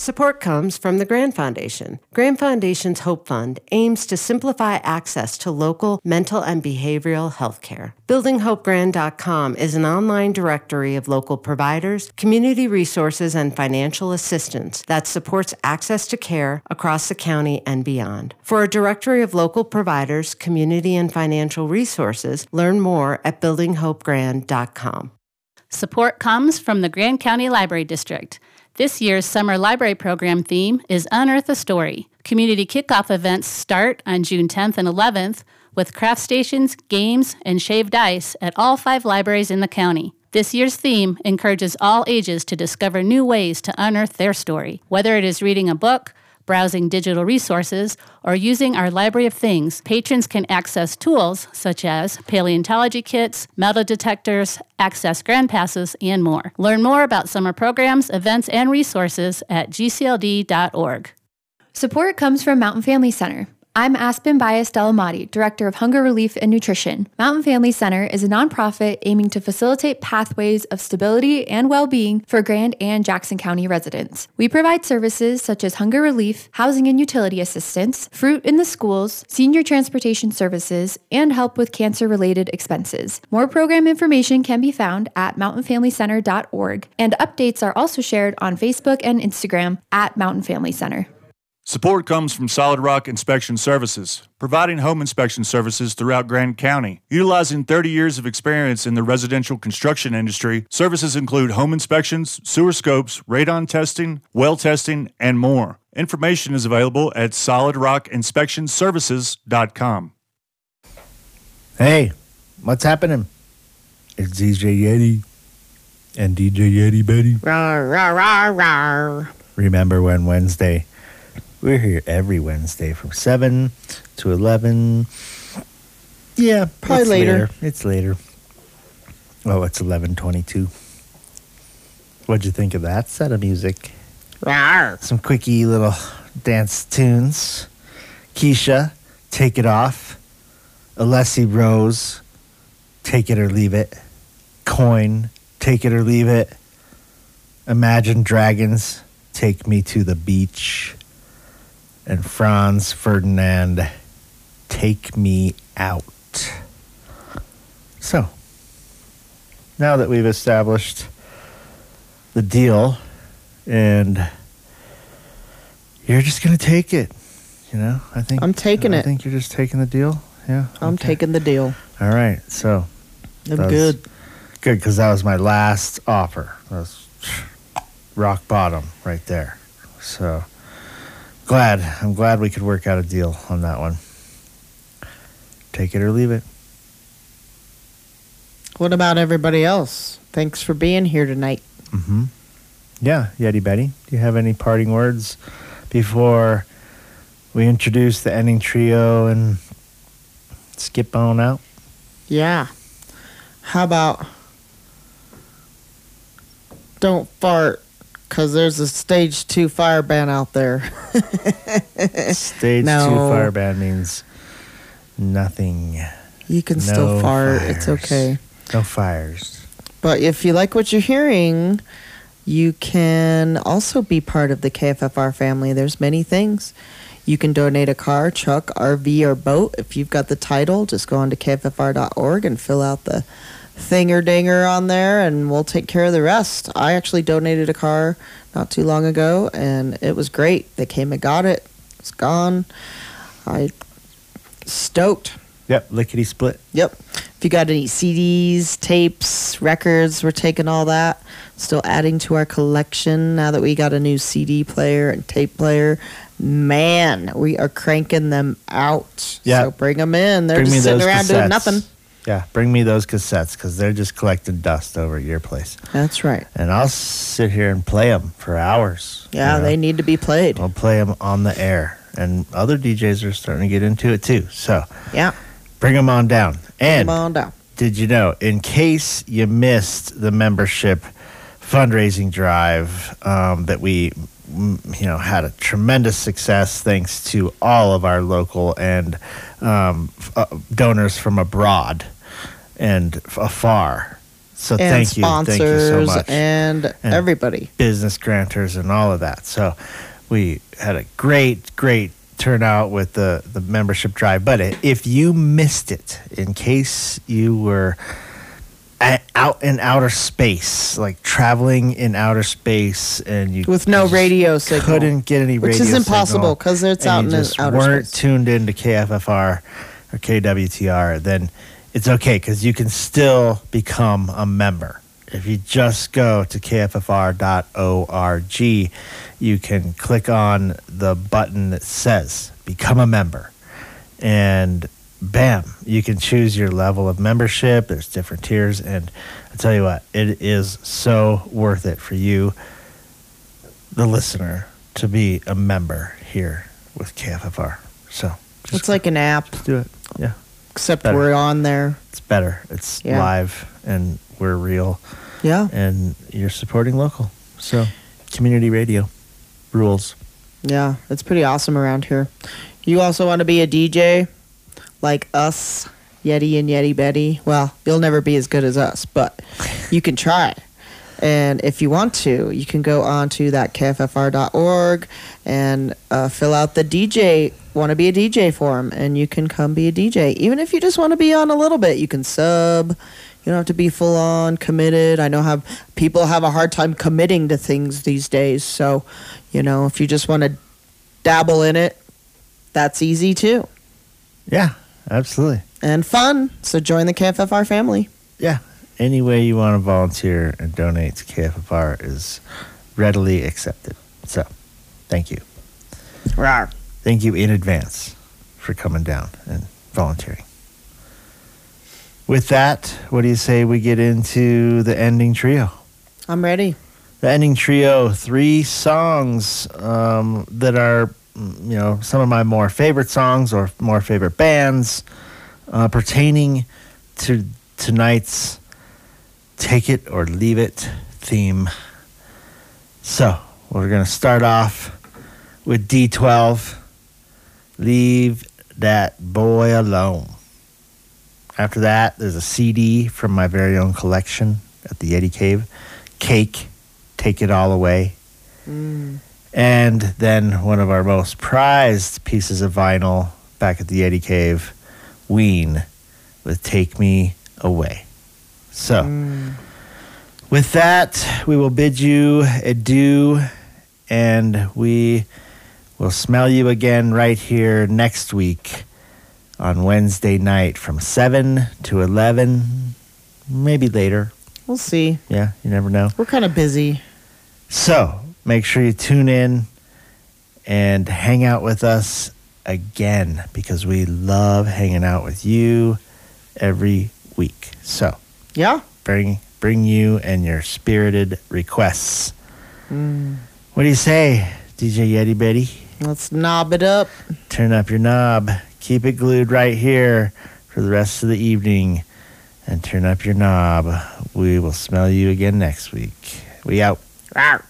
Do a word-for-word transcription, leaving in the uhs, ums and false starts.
Support comes from the Grand Foundation. Grand Foundation's Hope Fund aims to simplify access to local mental and behavioral health care. building hope grand dot com is an online directory of local providers, community resources, and financial assistance that supports access to care across the county and beyond. For a directory of local providers, community, and financial resources, learn more at building hope grand dot com. Support comes from the Grand County Library District. This year's summer library program theme is Unearth a Story. Community kickoff events start on June tenth and eleventh with craft stations, games, and shaved ice at all five libraries in the county. This year's theme encourages all ages to discover new ways to unearth their story. Whether it is reading a book, browsing digital resources, or using our Library of Things, patrons can access tools such as paleontology kits, metal detectors, access grand passes, and more. Learn more about summer programs, events, and resources at g c l d dot org. Support comes from Mountain Family Center. I'm Aspen Bias Delamati, Director of Hunger Relief and Nutrition. Mountain Family Center is a nonprofit aiming to facilitate pathways of stability and well-being for Grand and Jackson County residents. We provide services such as hunger relief, housing and utility assistance, fruit in the schools, senior transportation services, and help with cancer-related expenses. More program information can be found at mountain family center dot org, and updates are also shared on Facebook and Instagram at Mountain Family Center. Support comes from Solid Rock Inspection Services, providing home inspection services throughout Grand County. Utilizing thirty years of experience in the residential construction industry, services include home inspections, sewer scopes, radon testing, well testing, and more. Information is available at solid rock inspection services dot com. Hey, what's happening? It's D J Yeti and D J Yeti Betty. Rawr, rawr, rawr, rawr. Remember when Wednesday? We're here every Wednesday from seven to eleven. Yeah, probably it's later. later. It's later. Oh, it's eleven twenty-two. What'd you think of that set of music? Rawr. Some quickie little dance tunes. Keisha, Take It Off. Alessi Rose, Take It or Leave It. Coin, Take It or Leave It. Imagine Dragons, Take Me to the Beach. And Franz Ferdinand, Take Me Out. So, now that we've established the deal, and you're just going to take it, you know? I think I'm taking I it. I think you're just taking the deal. Yeah. I'm okay. taking the deal. All right. So, I'm that was good. Good, because that was my last offer. That was rock bottom right there. So, glad. I'm glad we could work out a deal on that one. Take it or leave it. What about everybody else? Thanks for being here tonight. Mm-hmm. Yeah, Yeti Betty, do you have any parting words before we introduce the ending trio and skip on out? Yeah. How about don't fart, because there's a stage two fire ban out there. Stage No. two fire ban means nothing. You can No still fart. fires. It's okay. No fires. But if you like what you're hearing, you can also be part of the K F F R family. There's many things. You can donate a car, truck, R V, or boat. If you've got the title, just go on to K F F R dot org and fill out the thinger-dinger on there, and we'll take care of the rest. I actually donated a car not too long ago, and it was great. They came and got it. It's gone. I stoked. Yep, lickety split. Yep. If you got any C Ds, tapes, records, we're taking all that. Still adding to our collection now that we got a new C D player and tape player. Man, we are cranking them out. Yeah. So bring them in. They're Bring me just sitting those around cassettes. doing nothing. Yeah, bring me those cassettes because they're just collecting dust over at your place. That's right. And I'll sit here and play them for hours. Yeah, you know? they need to be played. I'll play them on the air. And other D Js are starting to get into it too. So Yeah. bring them on down. And Come on down. did you know, in case you missed the membership fundraising drive um, that we, mm, you know, had a tremendous success thanks to all of our local and um, f- uh, donors from abroad and f- afar. So and thank you. sponsors Thank you so much. and, And everybody. Business grantors and all of that. So we had a great, great turnout with the, the membership drive. But if you missed it, in case you were at, out in outer space, like traveling in outer space, and you With no just radio signal. couldn't get any Which radio is impossible signal, 'cause it's and out you in the just outer weren't space. tuned into K F F R or K W T R, then it's okay because you can still become a member. If you just go to K F F R dot org, you can click on the button that says Become a Member. And bam, you can choose your level of membership. There's different tiers. And I tell you what, it is so worth it for you, the listener, to be a member here with K F F R. So just It's like an app, do it. Yeah. except better. we're on there. It's better. It's Yeah. live and we're real Yeah. and you're supporting local. So community radio rules. Yeah, it's pretty awesome around here. You also want to be a D J like us, Yeti and Yeti Betty? Well, you'll never be as good as us, but you can try. And if you want to, you can go on to that K F F R dot org and uh, fill out the D J, want to be a D J form, and you can come be a D J. Even if you just want to be on a little bit, you can sub. You don't have to be full on committed. I know how people have a hard time committing to things these days. So, you know, if you just want to dabble in it, that's easy too. Yeah, absolutely. And fun. So join the K F F R family. Yeah. Any way you want to volunteer and donate to K F F R is readily accepted. So thank you. Rawr. Thank you in advance for coming down and volunteering. With that, what do you say we get into the ending trio? I'm ready. The ending trio, three songs um, that are, mm, you know, some of my more favorite songs or more favorite bands uh, pertaining to tonight's Take It or Leave It theme. So, we're going to start off with D twelve, Leave That Boy Alone. After that, there's a C D from my very own collection at the Yeti Cave, Cake, Take It All Away. Mm. And then one of our most prized pieces of vinyl back at the Yeti Cave, Ween, with Take Me Away. So, Mm. with that, we will bid you adieu, and we will smell you again right here next week on Wednesday night from seven to eleven, maybe later. We'll see. Yeah, you never know. We're kind of busy. So, make sure you tune in and hang out with us again because we love hanging out with you every week. So, Yeah. bring bring you and your spirited requests. Mm. What do you say, D J Yeti Betty? Let's knob it up. Turn up your knob. Keep it glued right here for the rest of the evening. And turn up your knob. We will smell you again next week. We out. Rawr.